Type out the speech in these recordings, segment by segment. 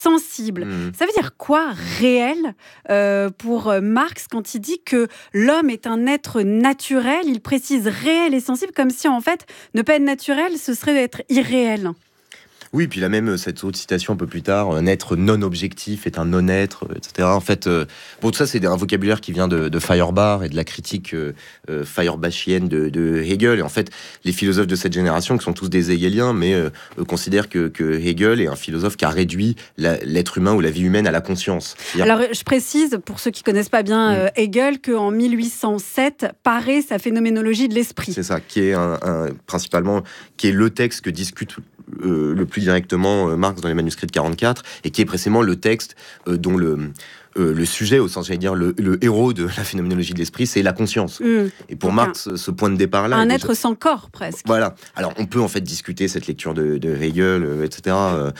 sensible. Ça veut dire quoi, réel, pour Marx, quand il dit que l'homme est un être naturel? Il précise réel et sensible, comme si, en fait, ne pas être naturel, ce serait être irréel. Oui, puis il a même cette autre citation un peu plus tard, un être non objectif est un non-être, etc. En fait, tout ça, c'est un vocabulaire qui vient de Feuerbach et de la critique feuerbachienne de Hegel. Et en fait, les philosophes de cette génération, qui sont tous des hegeliens, mais considèrent que Hegel est un philosophe qui a réduit l'être humain ou la vie humaine à la conscience. Alors, je précise, pour ceux qui ne connaissent pas bien Hegel, qu'en 1807 paraît sa phénoménologie de l'esprit. C'est ça, qui est principalement qui est le texte que discute le plus directement Marx dans les manuscrits de 44, et qui est précisément le texte dont le sujet, au sens, j'allais dire, le héros de la phénoménologie de l'esprit, c'est la conscience. Et pour Marx, ce point de départ-là... Un être sans corps, presque. Voilà. Alors, on peut en fait discuter cette lecture de Hegel, etc.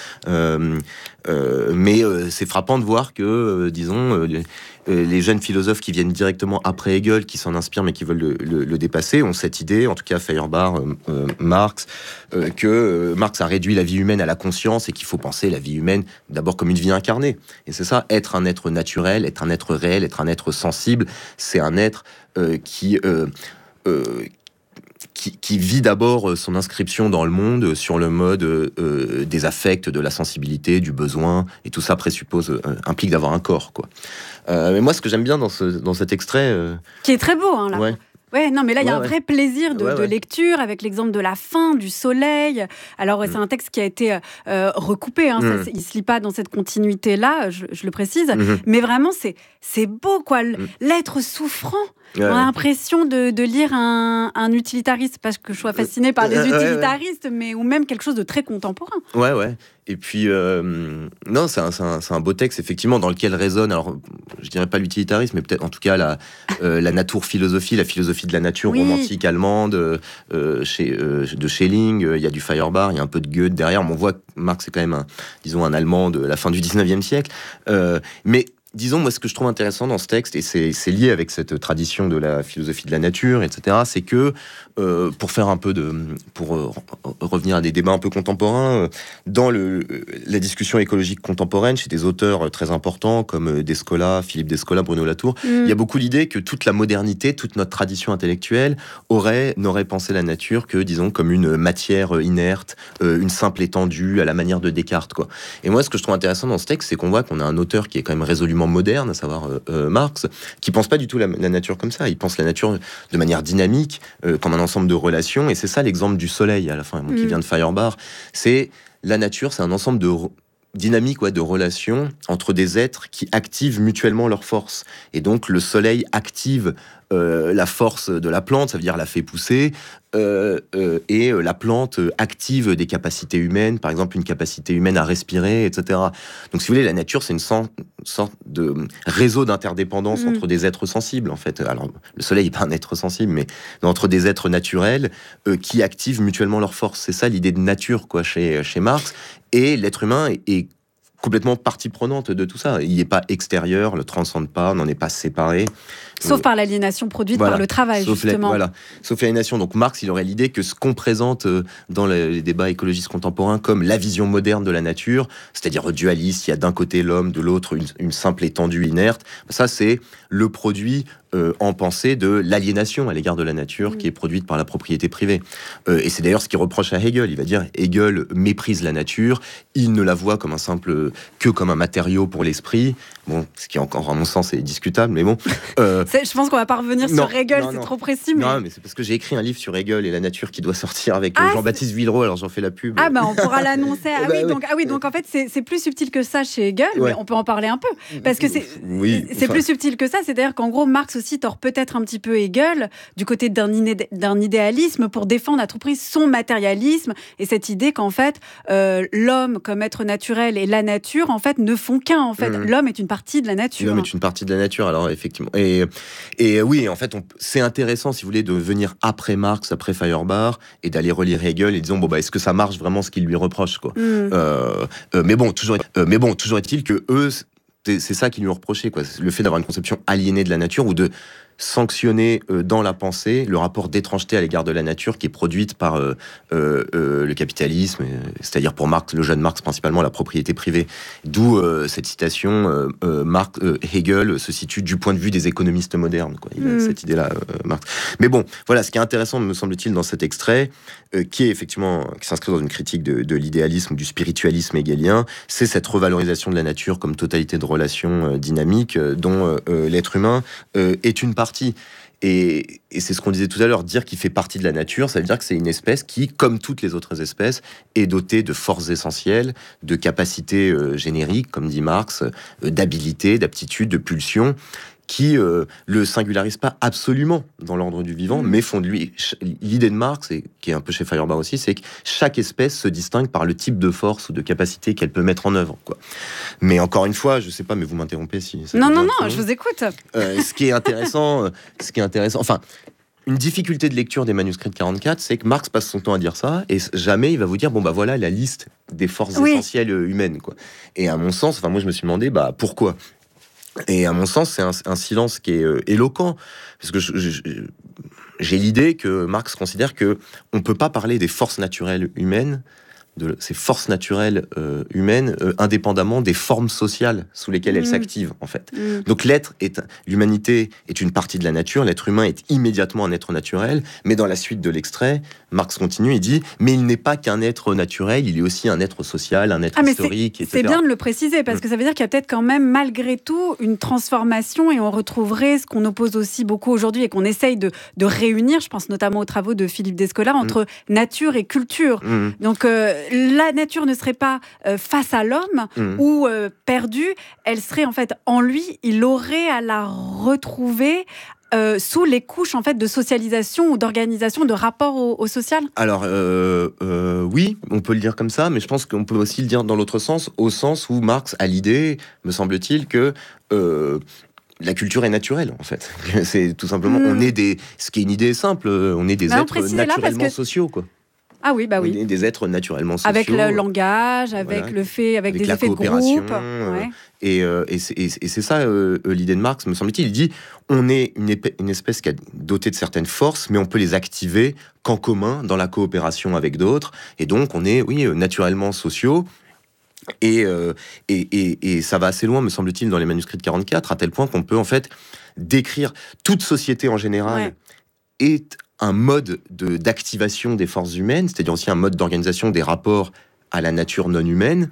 Mais c'est frappant de voir que, disons... les jeunes philosophes qui viennent directement après Hegel, qui s'en inspirent mais qui veulent le dépasser, ont cette idée, en tout cas Feuerbach, Marx, que Marx a réduit la vie humaine à la conscience et qu'il faut penser la vie humaine d'abord comme une vie incarnée. Et c'est ça, être un être naturel, être un être réel, être un être sensible, c'est un être qui vit d'abord son inscription dans le monde sur le mode des affects, de la sensibilité, du besoin, et tout ça implique d'avoir un corps, quoi. Mais moi, ce que j'aime bien dans cet extrait... Qui est très beau, hein, là. Ouais. Ouais, non, mais là, il y a un vrai plaisir de lecture, avec l'exemple de la fin, du soleil. Alors, c'est un texte qui a été recoupé, hein, ça, il ne se lit pas dans cette continuité-là, je le précise, mais vraiment, c'est beau, quoi. L'être souffrant, on a l'impression de lire un utilitariste, pas que je sois fascinée par les utilitaristes, mais ou même quelque chose de très contemporain. Ouais. Et puis, non, c'est un beau texte, effectivement, dans lequel résonne, alors, je dirais pas l'utilitarisme, mais peut-être, en tout cas, la naturphilosophie, la philosophie de la nature romantique allemande, de Schelling, il y a du Feuerbach, il y a un peu de Goethe derrière. On voit que Marx est quand même un Allemand de la fin du 19e siècle. Mais disons, moi, ce que je trouve intéressant dans ce texte, et c'est lié avec cette tradition de la philosophie de la nature, etc., c'est que, pour revenir à des débats un peu contemporains, dans la discussion écologique contemporaine, chez des auteurs très importants, comme Descola, Philippe Descola, Bruno Latour, il y a beaucoup l'idée que toute la modernité, toute notre tradition intellectuelle n'aurait pensé la nature que, disons, comme une matière inerte, une simple étendue, à la manière de Descartes, quoi. Et moi, ce que je trouve intéressant dans ce texte, c'est qu'on voit qu'on a un auteur qui est quand même résolument moderne, à savoir Marx, qui pense pas du tout la nature comme ça. Il pense la nature de manière dynamique, comme un ensemble de relations, et c'est ça l'exemple du soleil à la fin, qui vient de Feuerbach. C'est la nature, c'est un ensemble de dynamique, de relations entre des êtres qui activent mutuellement leur force. Et donc le soleil active la force de la plante, ça veut dire la fait pousser, et la plante active des capacités humaines, par exemple une capacité humaine à respirer, etc. Donc si vous voulez, la nature, c'est une sorte de réseau d'interdépendance entre des êtres sensibles, en fait. Alors le soleil n'est pas un être sensible, mais entre des êtres naturels qui activent mutuellement leur force. C'est ça l'idée de nature, quoi, chez Marx. Et l'être humain est complètement partie prenante de tout ça. Il n'est pas extérieur, le transcende pas, on n'en est pas séparé. Sauf par l'aliénation produite par le travail, justement. Sauf l'aliénation. Donc Marx, il aurait l'idée que ce qu'on présente dans les débats écologistes contemporains comme la vision moderne de la nature, c'est-à-dire dualiste, il y a d'un côté l'homme, de l'autre une simple étendue inerte, ça c'est le produit en pensée de l'aliénation à l'égard de la nature qui est produite par la propriété privée. Et c'est d'ailleurs ce qu'il reproche à Hegel. Il va dire Hegel méprise la nature, il ne la voit comme comme un matériau pour l'esprit. Bon, ce qui encore à mon sens est discutable, mais bon. Je pense qu'on va pas revenir sur Hegel, c'est trop précis. Mais... Non, mais c'est parce que j'ai écrit un livre sur Hegel et la nature qui doit sortir avec Jean-Baptiste Villeroy, alors j'en fais la pub. On pourra l'annoncer. Donc en fait c'est plus subtil que ça chez Hegel, mais on peut en parler un peu. Parce que c'est plus subtil que ça, c'est-à-dire qu'en gros, Marx aussi tord peut-être un petit peu Hegel du côté d'un idéalisme pour défendre à tout prix son matérialisme et cette idée qu'en fait l'homme comme être naturel et la nature en fait ne font qu'un. En fait, l'homme est une partie de la nature. L'homme est une partie de la nature, alors effectivement. Et oui, en fait, c'est intéressant, si vous voulez, de venir après Marx, après Feuerbach, et d'aller relire Hegel, et disons, est-ce que ça marche vraiment ce qu'il lui reproche, quoi. Mais bon, toujours est-il que eux, c'est ça qu'ils lui ont reproché, quoi. Le fait d'avoir une conception aliénée de la nature, ou de sanctionner dans la pensée le rapport d'étrangeté à l'égard de la nature qui est produite par le capitalisme, c'est-à-dire pour Marx, le jeune Marx principalement, la propriété privée. D'où cette citation, Hegel se situe du point de vue des économistes modernes. Quoi. Il a cette idée-là, Marx. Mais bon, voilà, ce qui est intéressant, me semble-t-il, dans cet extrait, qui s'inscrit dans une critique de l'idéalisme, du spiritualisme hegelien, c'est cette revalorisation de la nature comme totalité de relations dynamiques dont l'être humain est une partie. Et c'est ce qu'on disait tout à l'heure, dire qu'il fait partie de la nature, ça veut dire que c'est une espèce qui, comme toutes les autres espèces, est dotée de forces essentielles, de capacités génériques, comme dit Marx, d'habilité, d'aptitude, de pulsion, qui le singularisent pas absolument dans l'ordre du vivant, mais font de lui... L'idée de Marx, et qui est un peu chez Feuerbach aussi, c'est que chaque espèce se distingue par le type de force ou de capacité qu'elle peut mettre en œuvre, quoi. Mais encore une fois, je sais pas, mais vous m'interrompez si... Non, je vous écoute. Ce qui est intéressant... Enfin, une difficulté de lecture des manuscrits de 44, c'est que Marx passe son temps à dire ça, et jamais il va vous dire, bon bah voilà la liste des forces essentielles humaines, quoi. Et à mon sens, moi je me suis demandé, bah pourquoi ? Et à mon sens, c'est un silence qui est éloquent, parce que j'ai l'idée que Marx considère que on peut pas parler des forces naturelles humaines, de ces forces naturelles humaines, indépendamment des formes sociales sous lesquelles elles s'activent, en fait. Donc l'humanité est une partie de la nature, l'être humain est immédiatement un être naturel, mais dans la suite de l'extrait, Marx continue, il dit, mais il n'est pas qu'un être naturel, il est aussi un être social, un être historique, etc. C'est bien de le préciser, parce que ça veut dire qu'il y a peut-être quand même, malgré tout, une transformation, et on retrouverait ce qu'on oppose aussi beaucoup aujourd'hui, et qu'on essaye de réunir, je pense notamment aux travaux de Philippe Descola, entre nature et culture. Donc, la nature ne serait pas face à l'homme ou perdue, elle serait en fait en lui, il aurait à la retrouver sous les couches en fait de socialisation ou d'organisation, de rapport au social. Alors oui, on peut le dire comme ça, mais je pense qu'on peut aussi le dire dans l'autre sens, au sens où Marx a l'idée, me semble-t-il, que la culture est naturelle, en fait. C'est tout simplement, ce qui est une idée simple, on est des êtres naturellement sociaux, quoi. Ah oui, bah oui. On est des êtres naturellement sociaux. Avec le langage, avec le fait, avec des effets de groupe. Et c'est ça l'idée de Marx, me semble-t-il. Il dit, on est une espèce qui est dotée de certaines forces, mais on peut les activer qu'en commun, dans la coopération avec d'autres. Et donc, on est, naturellement sociaux. Et ça va assez loin, me semble-t-il, dans les manuscrits de 44, à tel point qu'on peut, en fait, décrire toute société en général est un mode d'activation des forces humaines, c'est-à-dire aussi un mode d'organisation des rapports à la nature non humaine,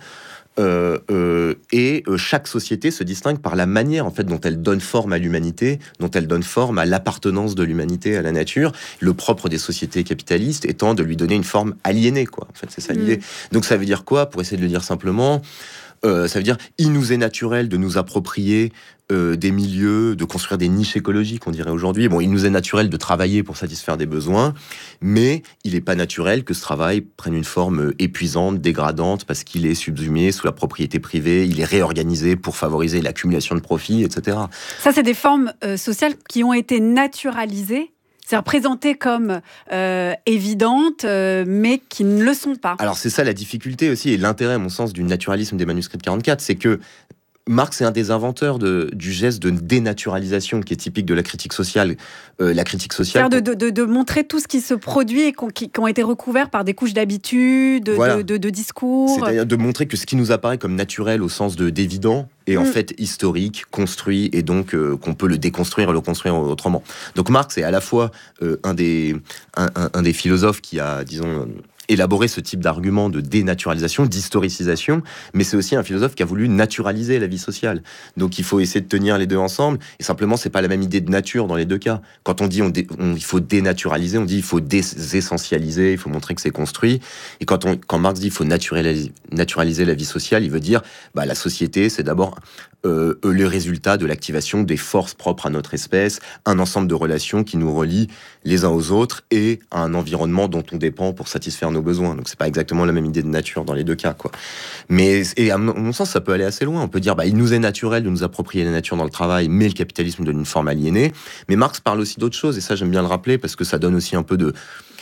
et chaque société se distingue par la manière en fait dont elle donne forme à l'humanité, dont elle donne forme à l'appartenance de l'humanité à la nature. Le propre des sociétés capitalistes étant de lui donner une forme aliénée, quoi. En fait, c'est ça l'idée. Donc ça veut dire quoi, pour essayer de le dire simplement? Ça veut dire, il nous est naturel de nous approprier des milieux, de construire des niches écologiques, on dirait aujourd'hui. Bon, il nous est naturel de travailler pour satisfaire des besoins, mais il n'est pas naturel que ce travail prenne une forme épuisante, dégradante, parce qu'il est subsumé sous la propriété privée, il est réorganisé pour favoriser l'accumulation de profits, etc. Ça, c'est des formes sociales qui ont été naturalisées, c'est-à-dire présentées comme évidentes, mais qui ne le sont pas. Alors c'est ça la difficulté aussi, et l'intérêt, à mon sens, du naturalisme des manuscrits de 44, c'est que Marx est un des inventeurs du geste de dénaturalisation qui est typique de la critique sociale. La critique sociale... C'est-à-dire de montrer tout ce qui se produit et qui ont été recouverts par des couches d'habitude, de discours... C'est-à-dire de montrer que ce qui nous apparaît comme naturel au sens d'évident est en fait historique, construit, et donc qu'on peut le déconstruire et le construire autrement. Donc Marx est à la fois un des philosophes qui a, disons... élaborer ce type d'argument de dénaturalisation, d'historicisation, mais c'est aussi un philosophe qui a voulu naturaliser la vie sociale. Donc il faut essayer de tenir les deux ensemble, et simplement c'est pas la même idée de nature dans les deux cas. Quand on dit il faut dénaturaliser, on dit il faut désessentialiser, il faut montrer que c'est construit, et quand Marx dit il faut naturaliser la vie sociale, il veut dire la société c'est d'abord le résultat de l'activation des forces propres à notre espèce, un ensemble de relations qui nous relient les uns aux autres et à un environnement dont on dépend pour satisfaire nos besoins. Donc c'est pas exactement la même idée de nature dans les deux cas, quoi. Mais à mon sens, ça peut aller assez loin. On peut dire il nous est naturel de nous approprier la nature dans le travail, mais le capitalisme donne une forme aliénée. Mais Marx parle aussi d'autres choses, et ça j'aime bien le rappeler parce que ça donne aussi un peu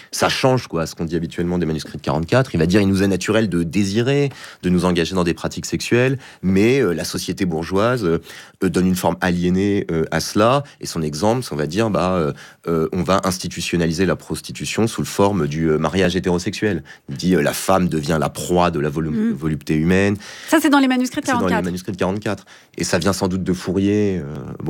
ça change ce qu'on dit habituellement des manuscrits de 44. Il va dire il nous est naturel de désirer, de nous engager dans des pratiques sexuelles, mais la société bourgeoise donne une forme aliénée à cela. Et son exemple, on va dire on va institutionnaliser la prostitution sous la forme du mariage hétérosexuel. Il dit la femme devient la proie de la volupté humaine. Ça, c'est dans les manuscrits de 44. C'est dans les manuscrits de 44. Et ça vient sans doute de Fourier.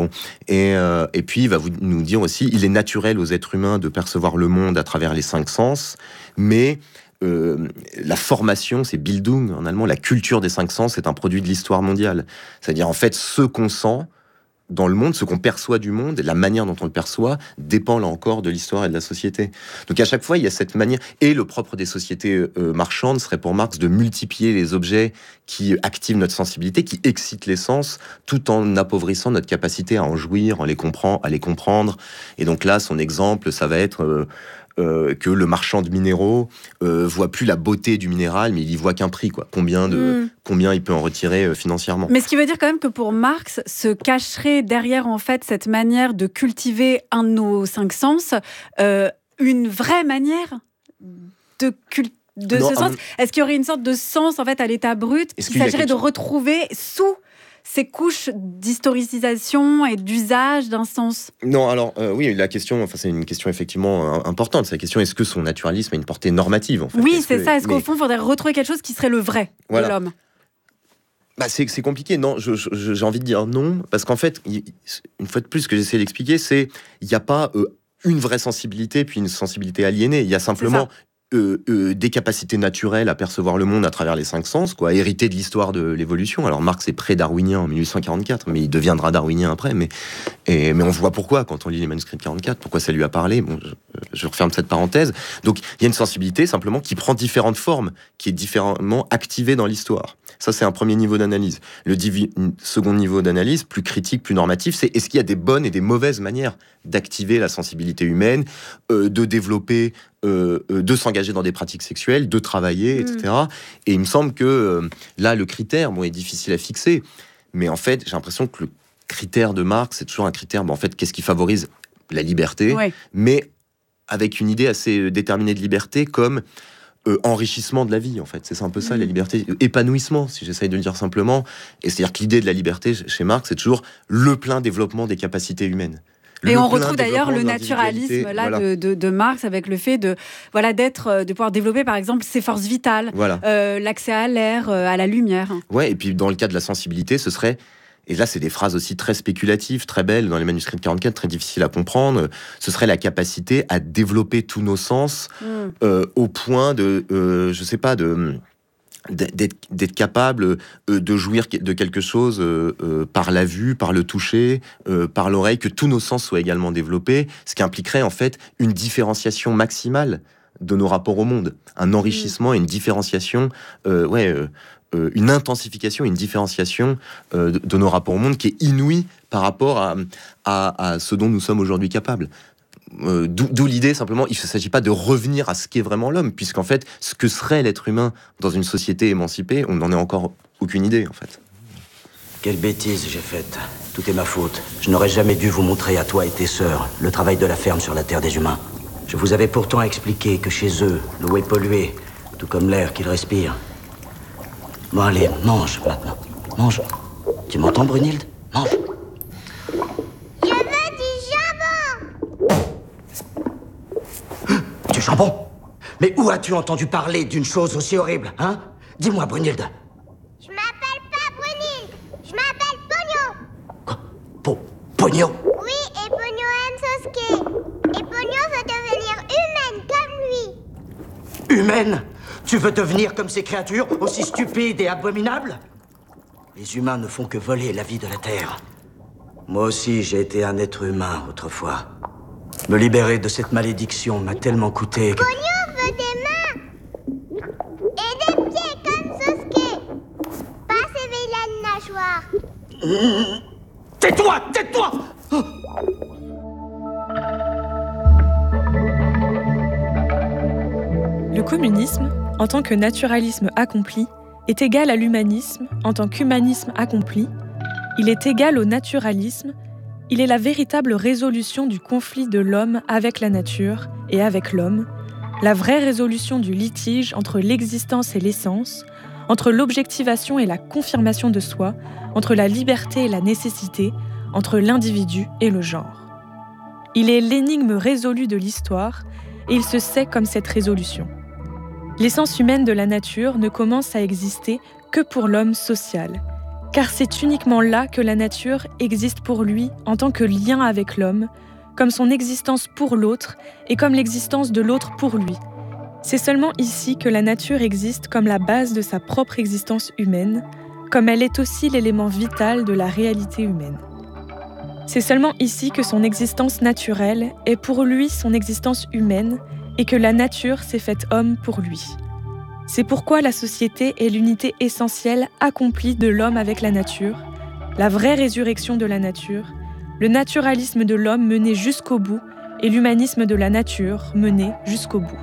Et puis, il va nous dire aussi, il est naturel aux êtres humains de percevoir le monde à travers les 5 sens, mais la formation, c'est Bildung en allemand, la culture des 5 sens est un produit de l'histoire mondiale. C'est-à-dire, en fait, ce qu'on sent dans le monde, ce qu'on perçoit du monde, la manière dont on le perçoit, dépend là encore de l'histoire et de la société. Donc à chaque fois, il y a cette manière. Et le propre des sociétés marchandes serait pour Marx de multiplier les objets qui activent notre sensibilité, qui excitent les sens, tout en appauvrissant notre capacité à en jouir, à les comprendre. Et donc là, son exemple, ça va être que le marchand de minéraux voit plus la beauté du minéral, mais il y voit qu'un prix, combien il peut en retirer financièrement. Mais ce qui veut dire quand même que pour Marx, se cacherait derrière en fait cette manière de cultiver un de nos 5 sens, une vraie manière de ce sens. Est-ce qu'il y aurait une sorte de sens en fait à l'état brut qu'il s'agirait de retrouver sous ces couches d'historicisation et d'usage d'un sens? Non, alors oui, la question, c'est une question effectivement importante. C'est la question, est-ce que son naturalisme a une portée normative en fait? Oui, est-ce qu'au fond, il faudrait retrouver quelque chose qui serait le vrai de l'homme? C'est compliqué, non, j'ai envie de dire non, parce qu'en fait, une fois de plus, ce que j'essaie d'expliquer, c'est il n'y a pas une vraie sensibilité, puis une sensibilité aliénée. Il y a simplement des capacités naturelles à percevoir le monde à travers les 5 sens, hérité de l'histoire de l'évolution. Alors Marx est pré-darwinien en 1844, mais il deviendra darwinien après. Mais on voit pourquoi quand on lit les manuscrits de 44, pourquoi ça lui a parlé. Bon, je referme cette parenthèse. Donc il y a une sensibilité simplement qui prend différentes formes, qui est différemment activée dans l'histoire. Ça, c'est un premier niveau d'analyse. Le second niveau d'analyse, plus critique, plus normatif, c'est est-ce qu'il y a des bonnes et des mauvaises manières d'activer la sensibilité humaine, de développer, de s'engager dans des pratiques sexuelles, de travailler, etc. Et il me semble que là, le critère est difficile à fixer. Mais en fait, j'ai l'impression que le critère de Marx, c'est toujours un critère, qu'est-ce qui favorise la liberté, mais avec une idée assez déterminée de liberté comme enrichissement de la vie, en fait. C'est un peu ça, la liberté. Épanouissement, si j'essaye de le dire simplement. Et c'est-à-dire que l'idée de la liberté, chez Marx, c'est toujours le plein développement des capacités humaines. Et on retrouve d'ailleurs le naturalisme de Marx avec le fait de pouvoir développer par exemple ses forces vitales, l'accès à l'air, à la lumière. Ouais, et puis dans le cas de la sensibilité, ce serait, et là c'est des phrases aussi très spéculatives, très belles dans les manuscrits de 44, très difficiles à comprendre, ce serait la capacité à développer tous nos sens au point de, d'être capable de jouir de quelque chose par la vue, par le toucher, par l'oreille, que tous nos sens soient également développés, ce qui impliquerait en fait une différenciation maximale de nos rapports au monde, un enrichissement et une différenciation, une intensification, une différenciation de nos rapports au monde qui est inouïe par rapport à ce dont nous sommes aujourd'hui capables. D'où l'idée, simplement, il ne s'agit pas de revenir à ce qu'est vraiment l'homme, puisqu'en fait, ce que serait l'être humain dans une société émancipée, on n'en a encore aucune idée, en fait. Quelle bêtise j'ai faite. Tout est ma faute. Je n'aurais jamais dû vous montrer à toi et tes sœurs le travail de la ferme sur la terre des humains. Je vous avais pourtant expliqué que chez eux, l'eau est polluée, tout comme l'air qu'ils respirent. Bon, allez, mange maintenant. Mange. Tu m'entends, Brunhilde? Mange. Du jambon? Mais où as-tu entendu parler d'une chose aussi horrible, hein? Dis-moi, Brunhilde. Je m'appelle pas Brunhilde, je m'appelle Pogno. Quoi? Pogno? Oui, et Pogno aime Sosuke. Et Pogno veut devenir humaine comme lui. Humaine? Tu veux devenir comme ces créatures, aussi stupides et abominables? Les humains ne font que voler la vie de la Terre. Moi aussi, j'ai été un être humain autrefois. Me libérer de cette malédiction m'a tellement coûté que... Pogno veut des mains et des pieds comme Sosuke. Pas ces vilaines nageoires. Tais-toi! Tais-toi! Le communisme, en tant que naturalisme accompli, est égal à l'humanisme en tant qu'humanisme accompli. Il est égal au naturalisme. Il est la véritable résolution du conflit de l'homme avec la nature et avec l'homme, la vraie résolution du litige entre l'existence et l'essence, entre l'objectivation et la confirmation de soi, entre la liberté et la nécessité, entre l'individu et le genre. Il est l'énigme résolue de l'histoire, et il se sait comme cette résolution. L'essence humaine de la nature ne commence à exister que pour l'homme social, car c'est uniquement là que la nature existe pour lui en tant que lien avec l'homme, comme son existence pour l'autre et comme l'existence de l'autre pour lui. C'est seulement ici que la nature existe comme la base de sa propre existence humaine, comme elle est aussi l'élément vital de la réalité humaine. C'est seulement ici que son existence naturelle est pour lui son existence humaine et que la nature s'est faite homme pour lui. C'est pourquoi la société est l'unité essentielle accomplie de l'homme avec la nature, la vraie résurrection de la nature, le naturalisme de l'homme mené jusqu'au bout et l'humanisme de la nature mené jusqu'au bout.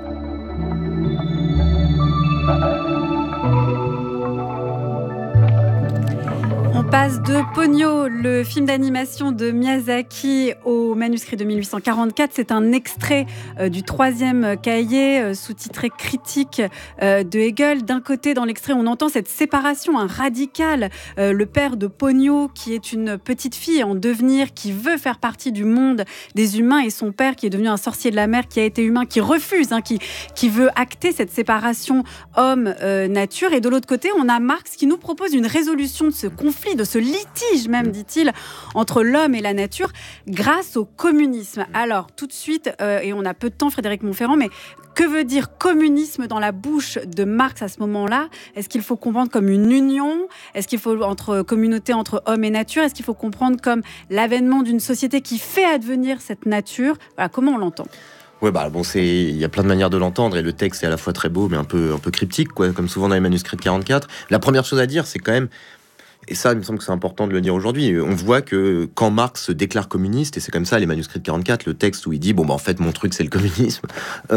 On passe de Ponyo, le film d'animation de Miyazaki, au manuscrit de 1844. C'est un extrait du 3e cahier, sous-titré Critique de Hegel. D'un côté, dans l'extrait, on entend cette séparation radicale. Le père de Ponyo, qui est une petite fille en devenir, qui veut faire partie du monde des humains, et son père, qui est devenu un sorcier de la mer, qui a été humain, qui refuse, qui veut acter cette séparation homme-nature. Et de l'autre côté, on a Marx qui nous propose une résolution de ce conflit, de ce litige même, dit-il, entre l'homme et la nature grâce au communisme. Alors, tout de suite, et on a peu de temps, Frédéric Montferrand, mais que veut dire communisme dans la bouche de Marx à ce moment-là ? Est-ce qu'il faut comprendre comme une union ? Est-ce qu'il faut communauté entre homme et nature ? Est-ce qu'il faut comprendre comme l'avènement d'une société qui fait advenir cette nature ? Voilà, comment on l'entend ? Ouais, il y a plein de manières de l'entendre, et le texte est à la fois très beau mais un peu cryptique, quoi, comme souvent dans les manuscrits de 44. La première chose à dire, c'est quand même, et ça, il me semble que c'est important de le dire aujourd'hui, on voit que quand Marx se déclare communiste, et c'est comme ça, les manuscrits de 44, le texte où il dit, en fait, mon truc, c'est le communisme,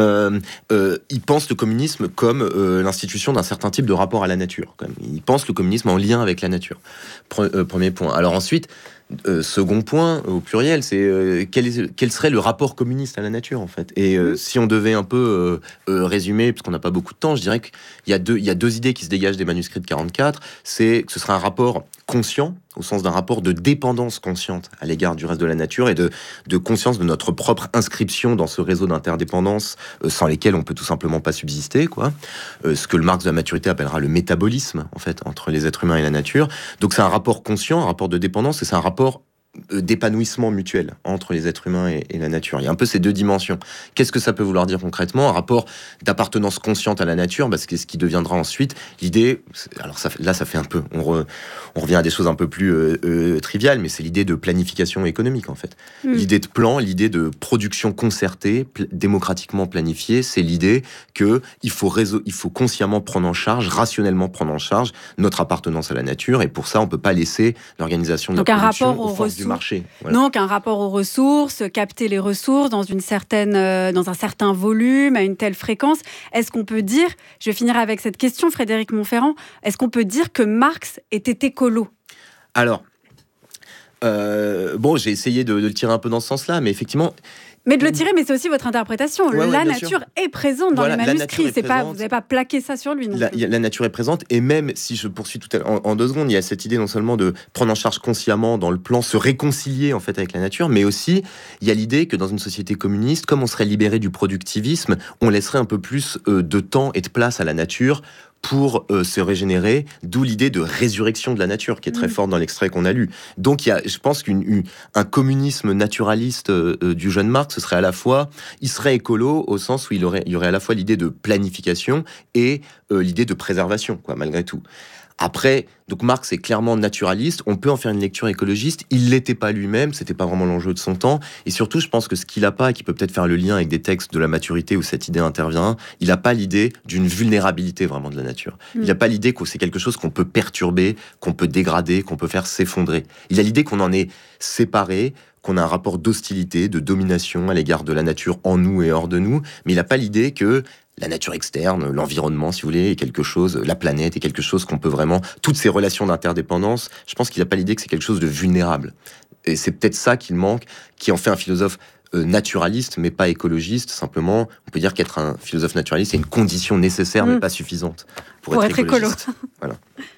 il pense le communisme comme l'institution d'un certain type de rapport à la nature. Quand même. Il pense le communisme en lien avec la nature. Premier point. Alors ensuite, second point, au pluriel, c'est quel serait le rapport communiste à la nature, en fait. Et si on devait un peu résumer, parce qu'on n'a pas beaucoup de temps, je dirais qu'il y a deux idées qui se dégagent des manuscrits de 44. C'est que ce serait un rapport conscient, au sens d'un rapport de dépendance consciente à l'égard du reste de la nature, et de conscience de notre propre inscription dans ce réseau d'interdépendance sans lesquels on peut tout simplement pas subsister, quoi. Ce que le Marx de la maturité appellera le métabolisme, en fait, entre les êtres humains et la nature. Donc c'est un rapport conscient, un rapport de dépendance, et c'est un rapport d'épanouissement mutuel entre les êtres humains et la nature. Il y a un peu ces deux dimensions. Qu'est-ce que ça peut vouloir dire concrètement ? Un rapport d'appartenance consciente à la nature, parce que ce qui deviendra ensuite l'idée, alors ça fait un peu, on revient à des choses un peu plus triviales, mais c'est l'idée de planification économique, en fait. L'idée de plan, l'idée de production concertée, démocratiquement planifiée, c'est l'idée que il faut consciemment prendre en charge, rationnellement prendre en charge notre appartenance à la nature, et pour ça, on peut pas laisser l'organisation de la production aux forces du marché. Voilà. Donc un rapport aux ressources, capter les ressources dans un certain volume, à une telle fréquence. Est-ce qu'on peut dire, je vais finir avec cette question, Frédéric Montferrand, est-ce qu'on peut dire que Marx était écolo ? Alors, j'ai essayé de le tirer un peu dans ce sens-là, mais effectivement... Mais de le tirer, mais c'est aussi votre interprétation. La nature est présente dans les manuscrits. Vous n'avez pas plaqué ça sur lui. La nature est présente, et même si je poursuis tout en 2 secondes, il y a cette idée non seulement de prendre en charge consciemment dans le plan, se réconcilier en fait avec la nature, mais aussi il y a l'idée que dans une société communiste, comme on serait libéré du productivisme, on laisserait un peu plus de temps et de place à la nature pour se régénérer, d'où l'idée de résurrection de la nature qui est très forte dans l'extrait qu'on a lu. Donc je pense qu'un communisme naturaliste du jeune Marx, ce serait à la fois, il serait écolo au sens où il y aurait à la fois l'idée de planification et l'idée de préservation, quoi, malgré tout. Après, donc Marx est clairement naturaliste, on peut en faire une lecture écologiste, il l'était pas lui-même, c'était pas vraiment l'enjeu de son temps, et surtout je pense que ce qu'il a pas, et qui peut peut-être faire le lien avec des textes de la maturité où cette idée intervient, il a pas l'idée d'une vulnérabilité vraiment de la nature. Il a pas l'idée que c'est quelque chose qu'on peut perturber, qu'on peut dégrader, qu'on peut faire s'effondrer. Il a l'idée qu'on en est séparé, qu'on a un rapport d'hostilité, de domination à l'égard de la nature en nous et hors de nous, mais il n'a pas l'idée que la nature externe, l'environnement, si vous voulez, est quelque chose, la planète est quelque chose qu'on peut vraiment... Toutes ces relations d'interdépendance, je pense qu'il n'a pas l'idée que c'est quelque chose de vulnérable. Et c'est peut-être ça qu'il manque, qui en fait un philosophe naturaliste, mais pas écologiste. Simplement, on peut dire qu'être un philosophe naturaliste, c'est une condition nécessaire, mais pas suffisante pour être écologiste. Voilà.